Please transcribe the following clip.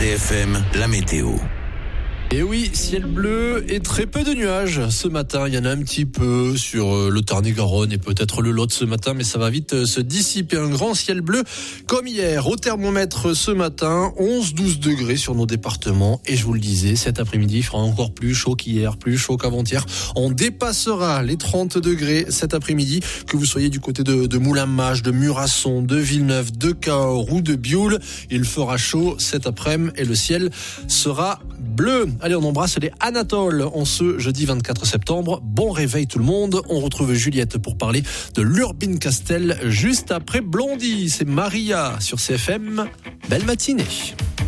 CFM, la météo. Et oui, ciel bleu et très peu de nuages ce matin. Il y en a un petit peu sur le Tarn-et-Garonne et peut-être le Lot ce matin, mais ça va vite se dissiper. Un grand ciel bleu comme hier. Au thermomètre ce matin, 11-12 degrés sur nos départements. Et je vous le disais, cet après-midi, il fera encore plus chaud qu'hier, plus chaud qu'avant-hier. On dépassera les 30 degrés cet après-midi, que vous soyez du côté de Moulins-Mache, de Murasson, de Villeneuve, de Cahors ou de Bioul. Il fera chaud cet après-midi et le ciel sera bleu. Allez, on embrasse les Anatoles en ce jeudi 24 septembre. Bon réveil tout le monde. On retrouve Juliette pour parler de l'Urbine Castel juste après Blondie. C'est Maria sur CFM. Belle matinée.